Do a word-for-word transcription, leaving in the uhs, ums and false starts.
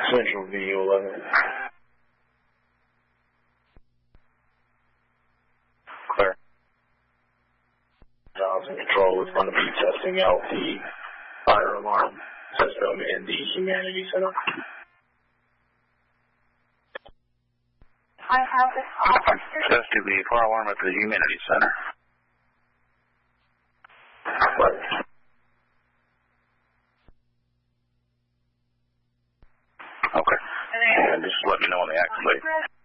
Central V eleven. Clear. Housing Control is going to be testing out the fire alarm system in the Humanity Center. I have this officer. Testing the fire alarm at the Humanity Center. Right. Okay. And just let me know when they activate.